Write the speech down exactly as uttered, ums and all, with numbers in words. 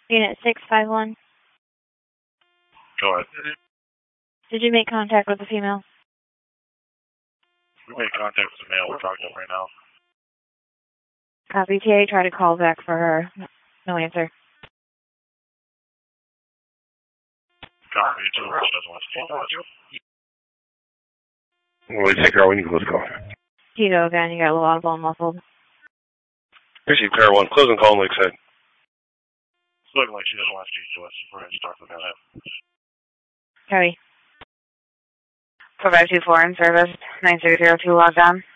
Unit six five one. Go ahead. Did you make contact with the female? We made contact with the male. We're talking to him right now. Copy. T A tried to call back for her. No answer. Copy. Two of us doesn't want to speak to you. Well, take her out when you close the call. Tito again, you got a little audible and muffled. Receive Car one. Closing call on Lakeside. It's looking like she doesn't want to speak to us. We're going to talk about that. Copy. four five two four in service. nine six zero two logged on.